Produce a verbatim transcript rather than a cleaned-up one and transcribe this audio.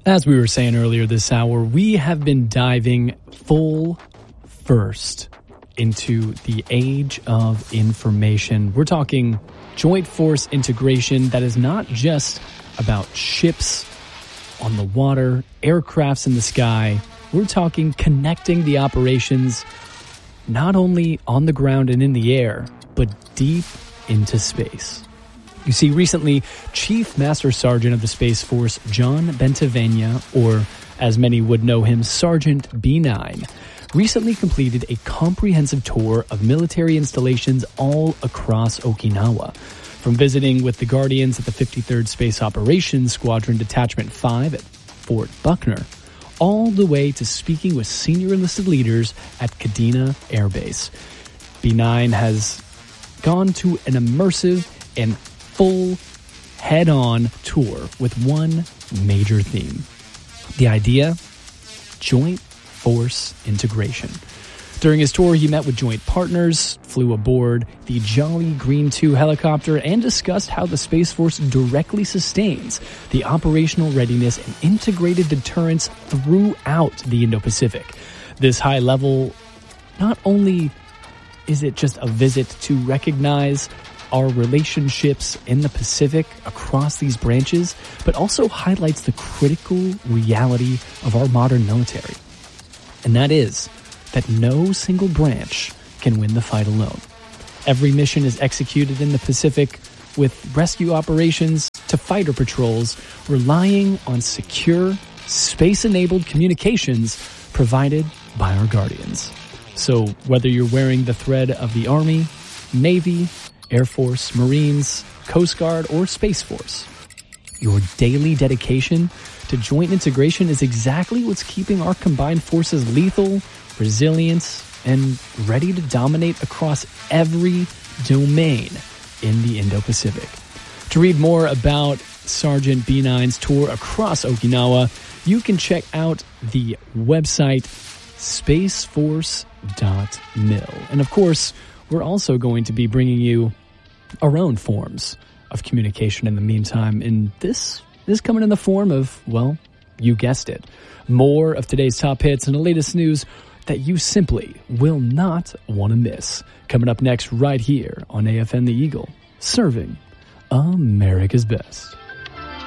As we were saying earlier this hour, we have been diving full first into the age of information. We're talking joint force integration that is not just about ships on the water, aircrafts in the sky. We're talking connecting the operations not only on the ground and in the air, but deep into space. You see, recently, Chief Master Sergeant of the Space Force, John Bentavenia, or as many would know him, Sergeant B nine, recently completed a comprehensive tour of military installations all across Okinawa. From visiting with the Guardians at the fifty-third Space Operations Squadron Detachment five at Fort Buckner, all the way to speaking with senior enlisted leaders at Kadena Air Base. B nine has gone to an immersive and full head-on tour with one major theme. The idea? Joint force integration. During his tour, he met with joint partners, flew aboard the Jolly Green two helicopter, and discussed how the Space Force directly sustains the operational readiness and integrated deterrence throughout the Indo-Pacific. This high level, not only is it just a visit to recognize our relationships in the Pacific across these branches, but also highlights the critical reality of our modern military. And that is that no single branch can win the fight alone. Every mission is executed in the Pacific, with rescue operations to fighter patrols relying on secure, space-enabled communications provided by our Guardians. So whether you're wearing the thread of the Army, Navy, Air Force, Marines, Coast Guard, or Space Force, your daily dedication to joint integration is exactly what's keeping our combined forces lethal, resilient, and ready to dominate across every domain in the Indo-Pacific. To read more about Sergeant B nine's tour across Okinawa, you can check out the website space force dot mil. And of course, we're also going to be bringing you our own forms of communication in the meantime. And this is coming in the form of, well, you guessed it, more of today's top hits and the latest news that you simply will not want to miss. Coming up next right here on A F N The Eagle, serving America's best.